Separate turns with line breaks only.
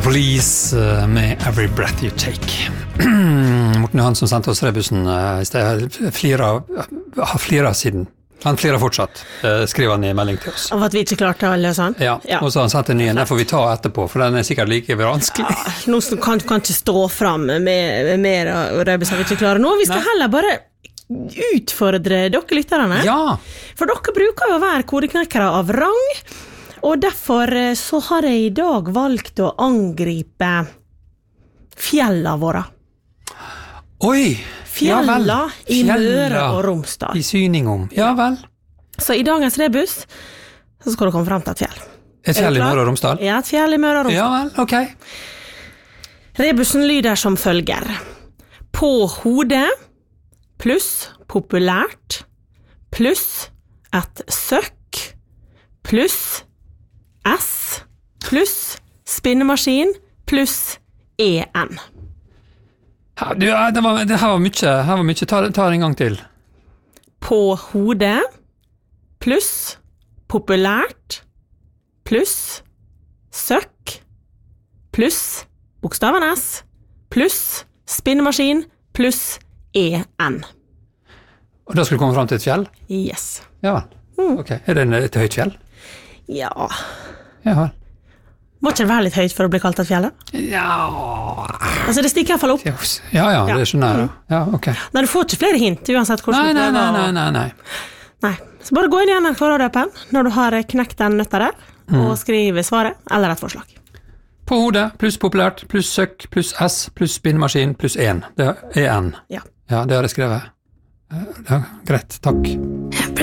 Police med Every Breath You Take. Morten Johansson sendte oss rebusen I sted. Har flira siden. Han flirer fortsatt, skriver han I melding til oss.
Av at vi ikke klarte alle sånn?
Ja, og så har han sendt en ny, den får vi ta etterpå, for den sikkert like vanskelig.
Ja, noen som kan ikke stå frem med mer rebuser vi ikke klarer nå. Vi skal heller bare utfordre dere lytterne.
Ja!
For dere bruker jo å være kodeknekkere av rang, og derfor så har jeg I dag valgt å angripe fjellene våre.
Oi!
Fjella I Møre og Romsdal.
I syning om. Ja vel.
Så I dagens rebus så skal du komme frem til et fjell.
Et fjell I Møre og Romsdal?
Ja, et fjell I Møre og Romsdal.
Ja vel, ok.
Rebusen lyder som følger. På hodet pluss populært pluss et søkk pluss S pluss spinnemaskin pluss EN.
Det her var mye. Ta det en gang til.
På hodet pluss populært pluss søkk pluss bokstaven S pluss spinnemaskin pluss EN.
Og da skal du komme frem til et fjell?
Yes.
Ja vel. Ok. Det et høyt fjell?
Ja.
Ja vel.
Må ikke det være litt høyt for å bli kalt et fjell?
Ja.
Altså, det stikker I hvert fall opp.
Ja, det skjønner jeg. Ja, ok.
Nei, du får ikke flere hint, uansett hvordan
Nei.
Nei, så bare gå inn I NRK-radioappen når du har knekt den nøtta der, og skriv svaret, eller et forslag.
På hodet, pluss populært, pluss søkk, pluss S, pluss spinnemaskin, pluss EN. Det EN.
Ja.
Ja, det har jeg skrevet. Ja, greit, takk.